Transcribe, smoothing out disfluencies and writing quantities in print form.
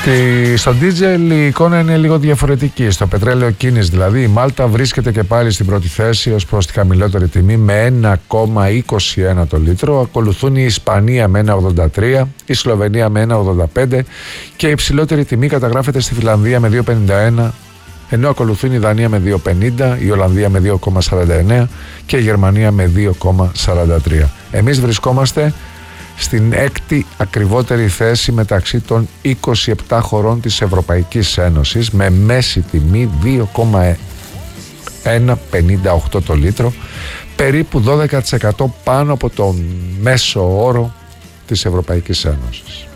Στο ντίζελ η εικόνα είναι λίγο διαφορετική. Στο πετρέλαιο κίνης δηλαδή η Μάλτα βρίσκεται και πάλι στην πρώτη θέση ως προς τη χαμηλότερη τιμή με 1,21 το λίτρο. Ακολουθούν η Ισπανία με 1,83, η Σλοβενία με 1,85 και η υψηλότερη τιμή καταγράφεται στη Φιλανδία με 2,51, ενώ ακολουθούν η Δανία με 2,50, η Ολλανδία με 2,49 και η Γερμανία με 2,43. Εμείς βρισκόμαστε στην έκτη ακριβότερη θέση μεταξύ των 27 χωρών της Ευρωπαϊκής Ένωσης με μέση τιμή 2,158 το λίτρο, περίπου 12% πάνω από το μέσο όρο της Ευρωπαϊκής Ένωσης.